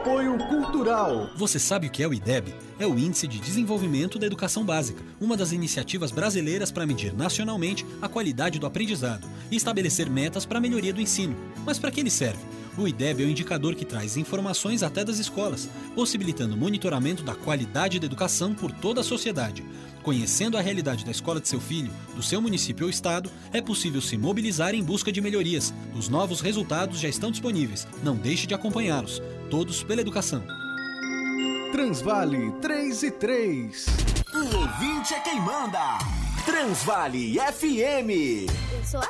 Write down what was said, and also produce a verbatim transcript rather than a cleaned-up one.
Apoio Cultural. Você sabe o que é o I D E B? É o Índice de Desenvolvimento da Educação Básica, uma das iniciativas brasileiras para medir nacionalmente a qualidade do aprendizado e estabelecer metas para a melhoria do ensino. Mas para que ele serve? O I D E B é um indicador que traz informações até das escolas, possibilitando o monitoramento da qualidade da educação por toda a sociedade. Conhecendo a realidade da escola de seu filho, do seu município ou estado, é possível se mobilizar em busca de melhorias. Os novos resultados já estão disponíveis. Não deixe de acompanhá-los. Todos pela educação. Transvale três e três. O ouvinte é quem manda. Transvale F M. Eu sou a